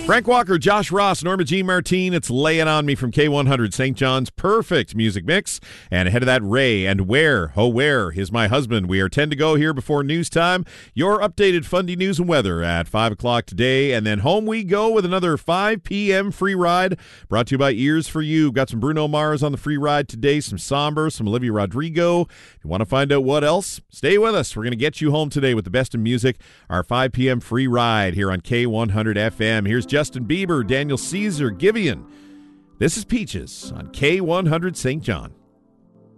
Frank Walker, Josh Ross, Norma Jean Martine. It's Laying on Me from K100, St. John's perfect music mix. And ahead of that, Ray and Where, oh Where is My Husband. We are 10 to go here before news time. Your updated Fundy news and weather at 5 o'clock today. And then home we go with another 5 p.m. free ride brought to you by Ears for You. Got some Bruno Mars on the free ride today, some Somber, some Olivia Rodrigo. If you want to find out what else, stay with us. We're going to get you home today with the best in music. Our 5 p.m. free ride here on K100 FM. Here's Justin Bieber, Daniel Caesar, Giveon. This is Peaches on K100 St. John.